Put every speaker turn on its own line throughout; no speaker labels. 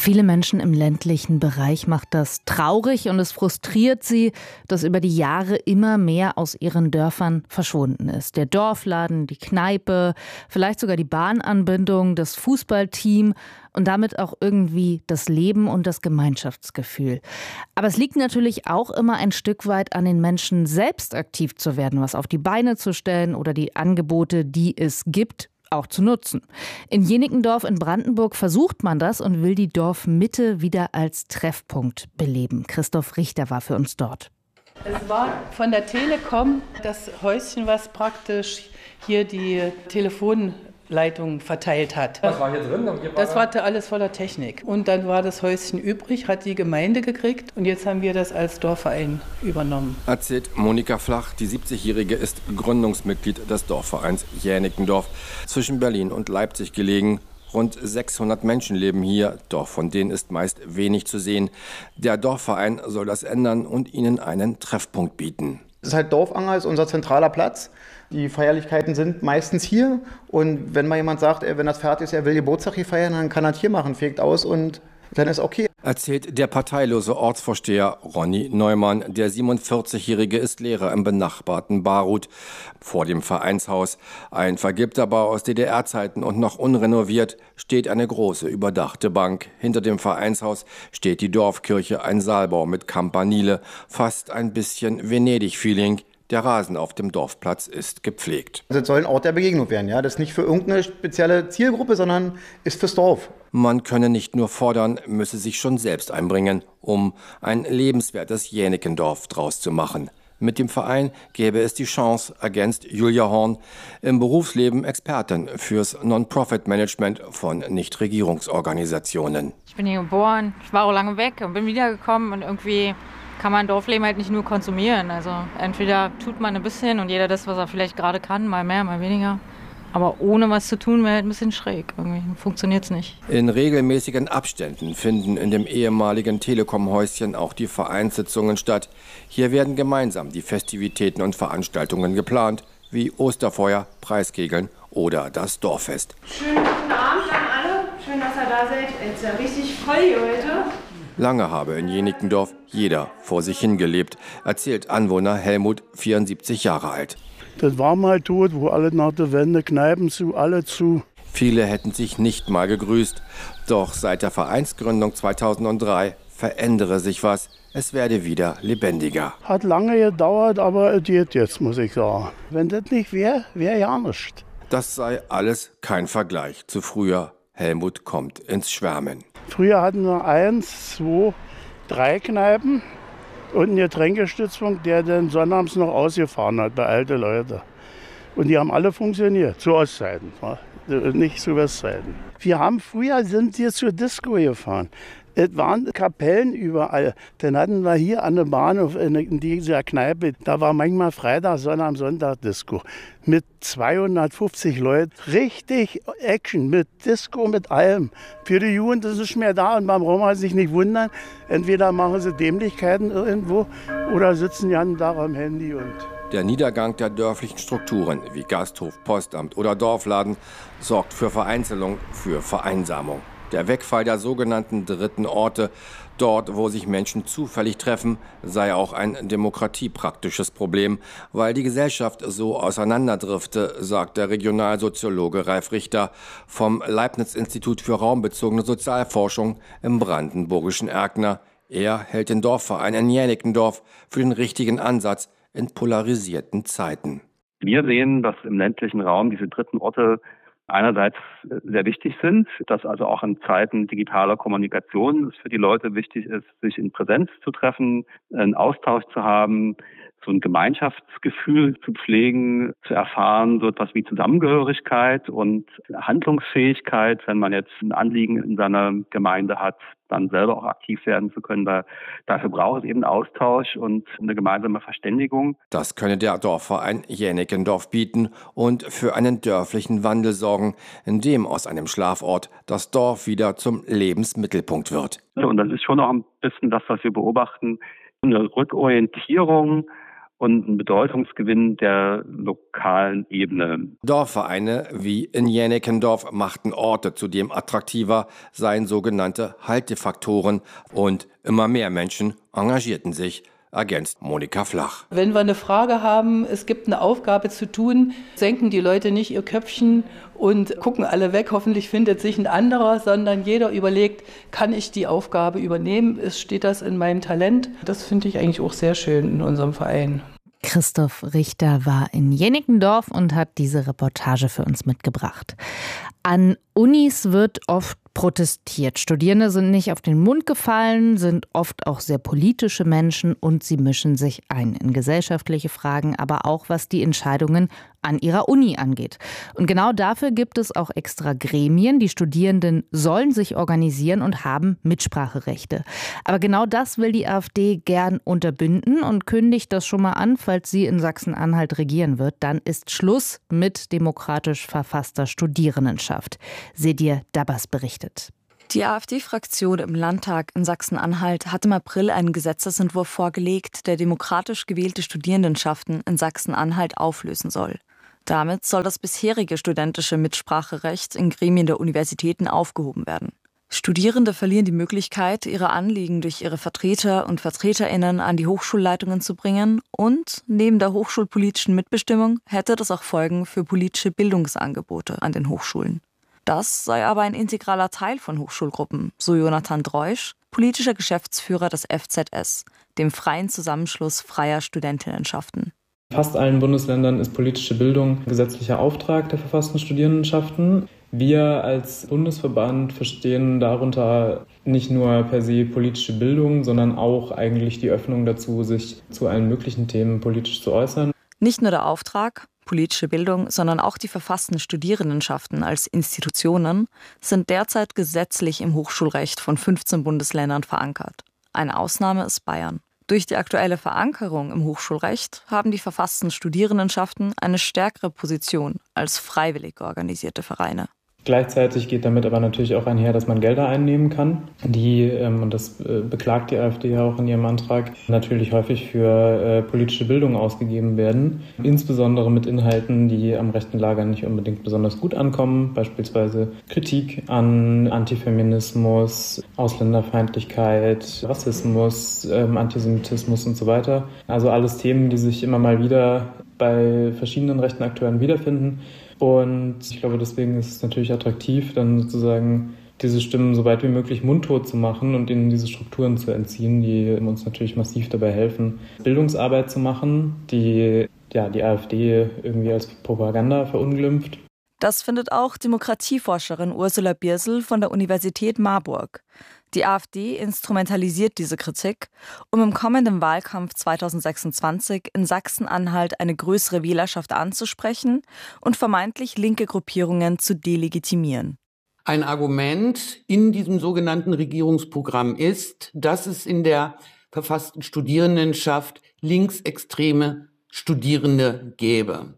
Viele Menschen im ländlichen Bereich macht das traurig und es frustriert sie, dass über die Jahre immer mehr aus ihren Dörfern verschwunden ist. Der Dorfladen, die Kneipe, vielleicht sogar die Bahnanbindung, das Fußballteam und damit auch irgendwie das Leben und das Gemeinschaftsgefühl. Aber es liegt natürlich auch immer ein Stück weit an den Menschen, selbst aktiv zu werden, was auf die Beine zu stellen oder die Angebote, die es gibt, auch zu nutzen. In Jenickendorf in Brandenburg versucht man das und will die Dorfmitte wieder als Treffpunkt beleben. Christoph Richter war für uns dort.
Es war von der Telekom das Häuschen, was praktisch hier die Telefonleitung verteilt hat.
Was war hier drin?
Das war alles voller Technik. Und dann war das Häuschen übrig, hat die Gemeinde gekriegt und jetzt haben wir das als Dorfverein übernommen.
Erzählt Monika Flach, die 70-Jährige ist Gründungsmitglied des Dorfvereins Jenickendorf, zwischen Berlin und Leipzig gelegen. Rund 600 Menschen leben hier, doch von denen ist meist wenig zu sehen. Der Dorfverein soll das ändern und ihnen einen Treffpunkt bieten.
Das ist halt Dorfanger, ist unser zentraler Platz. Die Feierlichkeiten sind meistens hier. Und wenn mal jemand sagt, wenn das fertig ist, er will Geburtstag hier feiern, dann kann er das hier machen, fegt aus und dann ist okay.
Erzählt der parteilose Ortsvorsteher Ronny Neumann. Der 47-Jährige ist Lehrer im benachbarten Baruth. Vor dem Vereinshaus, ein vergilbter Bau aus DDR-Zeiten und noch unrenoviert, steht eine große überdachte Bank. Hinter dem Vereinshaus steht die Dorfkirche, ein Saalbau mit Campanile, fast ein bisschen Venedig-Feeling. Der Rasen auf dem Dorfplatz ist gepflegt.
Also es soll ein Ort der Begegnung werden. Ja? Das ist nicht für irgendeine spezielle Zielgruppe, sondern ist fürs Dorf.
Man könne nicht nur fordern, müsse sich schon selbst einbringen, um ein lebenswertes Jenickendorf draus zu machen. Mit dem Verein gäbe es die Chance, ergänzt Julia Horn, im Berufsleben Expertin fürs Non-Profit-Management von Nichtregierungsorganisationen.
Ich bin hier geboren, ich war auch lange weg und bin wiedergekommen und irgendwie kann man Dorfleben halt nicht nur konsumieren. Also entweder tut man ein bisschen und jeder das, was er vielleicht gerade kann, mal mehr, mal weniger. Aber ohne was zu tun wäre halt ein bisschen schräg. Irgendwie funktioniert es nicht.
In regelmäßigen Abständen finden in dem ehemaligen Telekom-Häuschen auch die Vereinssitzungen statt. Hier werden gemeinsam die Festivitäten und Veranstaltungen geplant, wie Osterfeuer, Preiskegeln oder das Dorffest.
Schönen guten Abend an alle. Schön, dass ihr da seid. Es ist ja richtig voll hier heute.
Lange habe in Jenickendorf jeder vor sich hingelebt, erzählt Anwohner Helmut, 74 Jahre alt.
Das war mal tot, wo alle nach der Wende, Kneipen zu, alle zu.
Viele hätten sich nicht mal gegrüßt. Doch seit der Vereinsgründung 2003 verändere sich was. Es werde wieder lebendiger.
Hat lange gedauert, aber es geht jetzt, muss ich sagen. Wenn das nicht wäre, wäre ja nichts.
Das sei alles kein Vergleich zu früher. Helmut kommt ins Schwärmen.
Früher hatten wir 1, 2, 3 Kneipen und einen Getränkestützpunkt, der dann sonnabends noch ausgefahren hat bei alten Leuten. Und die haben alle funktioniert, zu Ostzeiten, nicht zu Westzeiten. Sind wir zur Disco gefahren. Es waren Kapellen überall. Dann hatten wir hier an der Bahnhof in dieser Kneipe, da war manchmal Freitag, Sonntag Disco. Mit 250 Leuten. Richtig Action, mit Disco, mit allem. Für die Jugend ist es nicht mehr da und man braucht sich nicht wundern. Entweder machen sie Dämlichkeiten irgendwo oder sitzen ja da am Handy.
Der Niedergang der dörflichen Strukturen wie Gasthof, Postamt oder Dorfladen sorgt für Vereinzelung, für Vereinsamung. Der Wegfall der sogenannten dritten Orte, dort, wo sich Menschen zufällig treffen, sei auch ein demokratiepraktisches Problem, weil die Gesellschaft so auseinanderdrifte, sagt der Regionalsoziologe Ralf Richter vom Leibniz-Institut für raumbezogene Sozialforschung im brandenburgischen Erkner. Er hält den Dorfverein in Jenickendorf für den richtigen Ansatz in polarisierten Zeiten.
Wir sehen, dass im ländlichen Raum diese dritten Orte einerseits sehr wichtig sind, dass also auch in Zeiten digitaler Kommunikation es für die Leute wichtig ist, sich in Präsenz zu treffen, einen Austausch zu haben, so ein Gemeinschaftsgefühl zu pflegen, zu erfahren, so etwas wie Zusammengehörigkeit und Handlungsfähigkeit, wenn man jetzt ein Anliegen in seiner Gemeinde hat, dann selber auch aktiv werden zu können. Dafür braucht es eben Austausch und eine gemeinsame Verständigung.
Das könne der Dorfverein Jenickendorf bieten und für einen dörflichen Wandel sorgen, in dem aus einem Schlafort das Dorf wieder zum Lebensmittelpunkt wird.
Und das ist schon noch ein bisschen das, was wir beobachten, eine Rückorientierung und ein Bedeutungsgewinn der lokalen Ebene.
Dorfvereine wie in Jänikendorf machten Orte zudem attraktiver, seien sogenannte Haltefaktoren und immer mehr Menschen engagierten sich, ergänzt Monika Flach.
Wenn wir eine Frage haben, es gibt eine Aufgabe zu tun, senken die Leute nicht ihr Köpfchen und gucken alle weg, hoffentlich findet sich ein anderer, sondern jeder überlegt, kann ich die Aufgabe übernehmen, steht das in meinem Talent? Das finde ich eigentlich auch sehr schön in unserem Verein.
Christoph Richter war in Jänikendorf und hat diese Reportage für uns mitgebracht. An Unis wird oft protestiert. Studierende sind nicht auf den Mund gefallen, sind oft auch sehr politische Menschen und sie mischen sich ein in gesellschaftliche Fragen, aber auch was die Entscheidungen an ihrer Uni angeht. Und genau dafür gibt es auch extra Gremien. Die Studierenden sollen sich organisieren und haben Mitspracherechte. Aber genau das will die AfD gern unterbinden und kündigt das schon mal an, falls sie in Sachsen-Anhalt regieren wird. Dann ist Schluss mit demokratisch verfasster Studierendenschaft. Sedir Dabbas berichtet.
Die AfD-Fraktion im Landtag in Sachsen-Anhalt hat im April einen Gesetzesentwurf vorgelegt, der demokratisch gewählte Studierendenschaften in Sachsen-Anhalt auflösen soll. Damit soll das bisherige studentische Mitspracherecht in Gremien der Universitäten aufgehoben werden. Studierende verlieren die Möglichkeit, ihre Anliegen durch ihre Vertreter und VertreterInnen an die Hochschulleitungen zu bringen und neben der hochschulpolitischen Mitbestimmung hätte das auch Folgen für politische Bildungsangebote an den Hochschulen. Das sei aber ein integraler Teil von Hochschulgruppen, so Jonathan Dreusch, politischer Geschäftsführer des FZS, dem Freien Zusammenschluss freier Studentinnenschaften.
In fast allen Bundesländern ist politische Bildung gesetzlicher Auftrag der verfassten Studierendenschaften. Wir als Bundesverband verstehen darunter nicht nur per se politische Bildung, sondern auch eigentlich die Öffnung dazu, sich zu allen möglichen Themen politisch zu äußern.
Nicht nur der Auftrag, politische Bildung, sondern auch die verfassten Studierendenschaften als Institutionen sind derzeit gesetzlich im Hochschulrecht von 15 Bundesländern verankert. Eine Ausnahme ist Bayern. Durch die aktuelle Verankerung im Hochschulrecht haben die verfassten Studierendenschaften eine stärkere Position als freiwillig organisierte Vereine.
Gleichzeitig geht damit aber natürlich auch einher, dass man Gelder einnehmen kann, die, und das beklagt die AfD ja auch in ihrem Antrag, natürlich häufig für politische Bildung ausgegeben werden. Insbesondere mit Inhalten, die am rechten Lager nicht unbedingt besonders gut ankommen, beispielsweise Kritik an Antifeminismus, Ausländerfeindlichkeit, Rassismus, Antisemitismus und so weiter. Also alles Themen, die sich immer mal wieder bei verschiedenen rechten Akteuren wiederfinden. Und ich glaube, deswegen ist es natürlich attraktiv, dann sozusagen diese Stimmen so weit wie möglich mundtot zu machen und ihnen diese Strukturen zu entziehen, die uns natürlich massiv dabei helfen, Bildungsarbeit zu machen, die die AfD irgendwie als Propaganda verunglimpft.
Das findet auch Demokratieforscherin Ursula Birsel von der Universität Marburg. Die AfD instrumentalisiert diese Kritik, um im kommenden Wahlkampf 2026 in Sachsen-Anhalt eine größere Wählerschaft anzusprechen und vermeintlich linke Gruppierungen zu delegitimieren.
Ein Argument in diesem sogenannten Regierungsprogramm ist, dass es in der verfassten Studierendenschaft linksextreme Studierende gäbe.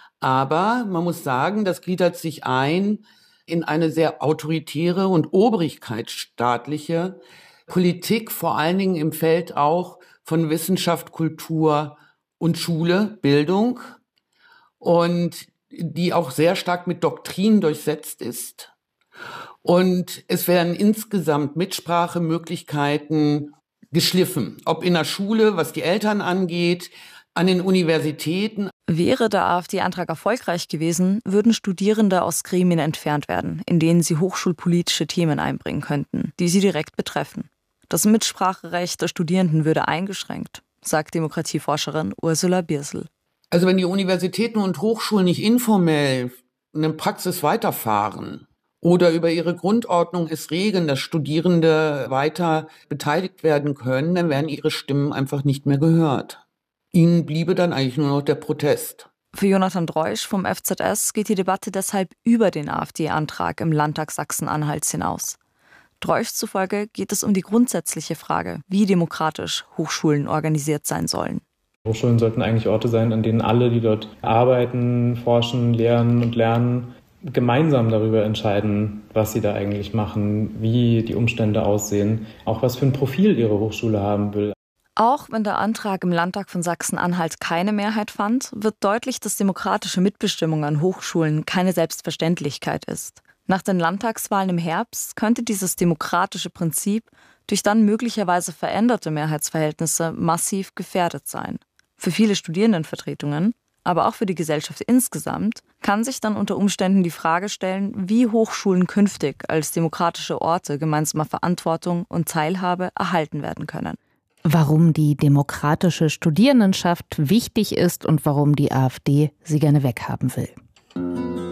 Aber man muss sagen, das gliedert sich ein in eine sehr autoritäre und obrigkeitsstaatliche Politik, vor allen Dingen im Feld auch von Wissenschaft, Kultur und Schule, Bildung, und die auch sehr stark mit Doktrin durchsetzt ist. Und es werden insgesamt Mitsprachemöglichkeiten geschliffen, ob in der Schule, was die Eltern angeht, an den Universitäten.
Wäre der AfD-Antrag erfolgreich gewesen, würden Studierende aus Gremien entfernt werden, in denen sie hochschulpolitische Themen einbringen könnten, die sie direkt betreffen. Das Mitspracherecht der Studierenden würde eingeschränkt, sagt Demokratieforscherin Ursula Birsel.
Also wenn die Universitäten und Hochschulen nicht informell eine Praxis weiterfahren oder über ihre Grundordnung es regeln, dass Studierende weiter beteiligt werden können, dann werden ihre Stimmen einfach nicht mehr gehört. Ihnen bliebe dann eigentlich nur noch der Protest.
Für Jonathan Dreusch vom FZS geht die Debatte deshalb über den AfD-Antrag im Landtag Sachsen-Anhalts hinaus. Dreusch zufolge geht es um die grundsätzliche Frage, wie demokratisch Hochschulen organisiert sein sollen.
Hochschulen sollten eigentlich Orte sein, an denen alle, die dort arbeiten, forschen, lehren und lernen, gemeinsam darüber entscheiden, was sie da eigentlich machen, wie die Umstände aussehen, auch was für ein Profil ihre Hochschule haben will.
Auch wenn der Antrag im Landtag von Sachsen-Anhalt keine Mehrheit fand, wird deutlich, dass demokratische Mitbestimmung an Hochschulen keine Selbstverständlichkeit ist. Nach den Landtagswahlen im Herbst könnte dieses demokratische Prinzip durch dann möglicherweise veränderte Mehrheitsverhältnisse massiv gefährdet sein. Für viele Studierendenvertretungen, aber auch für die Gesellschaft insgesamt, kann sich dann unter Umständen die Frage stellen, wie Hochschulen künftig als demokratische Orte gemeinsamer Verantwortung und Teilhabe erhalten werden können.
Warum die demokratische Studierendenschaft wichtig ist und warum die AfD sie gerne weghaben will.